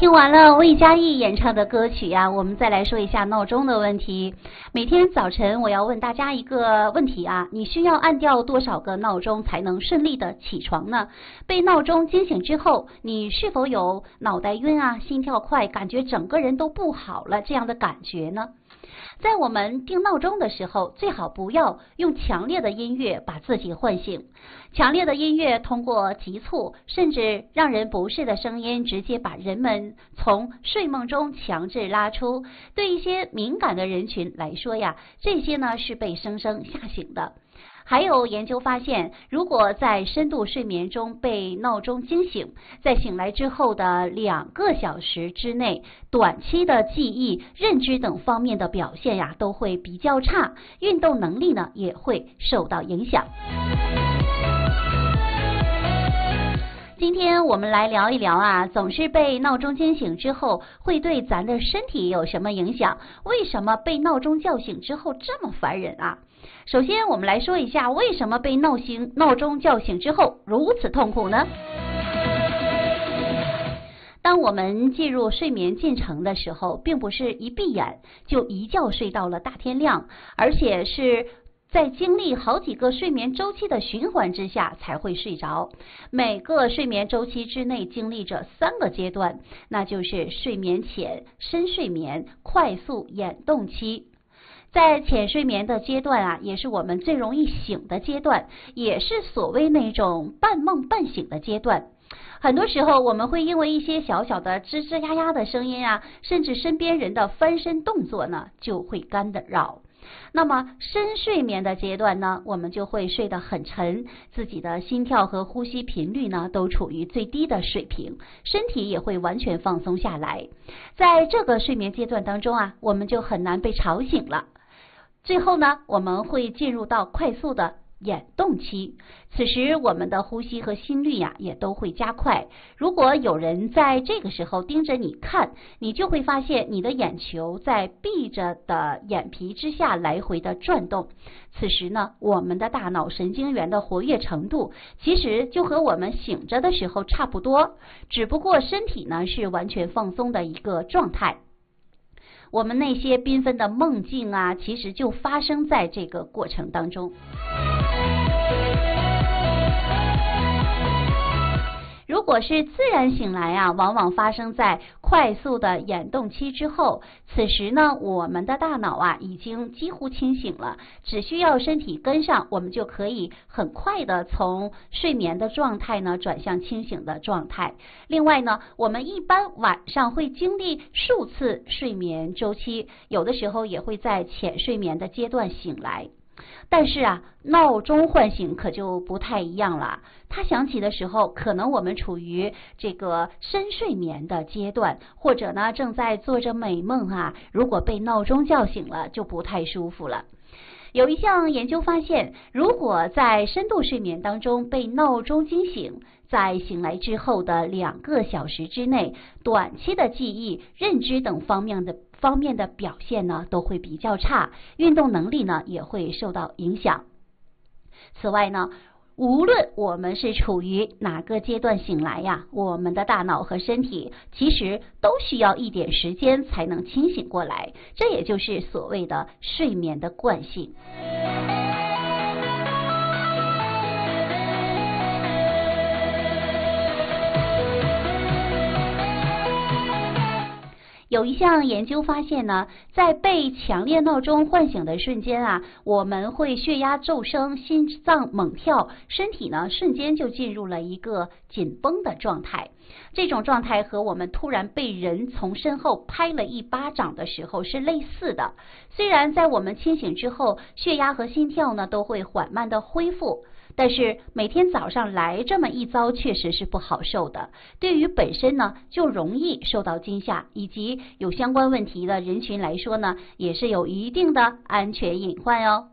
听完了魏佳艺演唱的歌曲啊，我们再来说一下闹钟的问题。每天早晨我要问大家一个问题啊，你需要按掉多少个闹钟才能顺利的起床呢？被闹钟惊醒之后，你是否有脑袋晕啊、心跳快、感觉整个人都不好了这样的感觉呢？在我们定闹钟的时候，最好不要用强烈的音乐把自己唤醒。强烈的音乐通过急促甚至让人不适的声音，直接把人们从睡梦中强制拉出。对一些敏感的人群来说呀，这些呢是被生生吓醒的。还有研究发现，如果在深度睡眠中被闹钟惊醒，在醒来之后的2个小时之内，短期的记忆、认知等方面的表现呀都会比较差，运动能力呢也会受到影响。今天我们来聊一聊啊，总是被闹钟惊醒之后会对咱的身体有什么影响？为什么被闹钟叫醒之后这么烦人啊？首先我们来说一下，为什么被闹钟叫醒之后如此痛苦呢？当我们进入睡眠进程的时候，并不是一闭眼就一觉睡到了大天亮，而且是在经历好几个睡眠周期的循环之下才会睡着。每个睡眠周期之内经历着3个阶段，那就是睡眠浅、深睡眠、快速眼动期。在浅睡眠的阶段啊，也是我们最容易醒的阶段，也是所谓那种半梦半醒的阶段。很多时候我们会因为一些小小的吱吱呀呀的声音啊，甚至身边人的翻身动作呢，就会干扰。那么深睡眠的阶段呢，我们就会睡得很沉，自己的心跳和呼吸频率呢都处于最低的水平，身体也会完全放松下来。在这个睡眠阶段当中啊，我们就很难被吵醒了。最后呢，我们会进入到快速的眼动期，此时我们的呼吸和心率呀也都会加快。如果有人在这个时候盯着你看，你就会发现你的眼球在闭着的眼皮之下来回的转动。此时呢，我们的大脑神经元的活跃程度其实就和我们醒着的时候差不多，只不过身体呢是完全放松的一个状态。我们那些缤纷的梦境啊，其实就发生在这个过程当中。如果是自然醒来啊，往往发生在快速的眼动期之后。此时呢，我们的大脑啊已经几乎清醒了，只需要身体跟上，我们就可以很快的从睡眠的状态呢转向清醒的状态。另外呢，我们一般晚上会经历数次睡眠周期，有的时候也会在浅睡眠的阶段醒来。但是啊，闹钟唤醒可就不太一样了。它响起的时候，可能我们处于这个深睡眠的阶段，或者呢正在做着美梦啊。如果被闹钟叫醒了，就不太舒服了。有一项研究发现，如果在深度睡眠当中被闹钟惊醒，在醒来之后的2个小时之内，短期的记忆、认知等方面的表现呢都会比较差，运动能力呢也会受到影响。此外呢，无论我们是处于哪个阶段醒来呀，我们的大脑和身体其实都需要一点时间才能清醒过来，这也就是所谓的睡眠的惯性。有一项研究发现呢，在被强烈闹钟唤醒的瞬间啊，我们会血压骤升，心脏猛跳，身体呢瞬间就进入了一个紧绷的状态。这种状态和我们突然被人从身后拍了一巴掌的时候是类似的。虽然在我们清醒之后，血压和心跳呢都会缓慢的恢复，但是每天早上来这么一遭确实是不好受的，对于本身呢就容易受到惊吓，以及有相关问题的人群来说呢，也是有一定的安全隐患哦。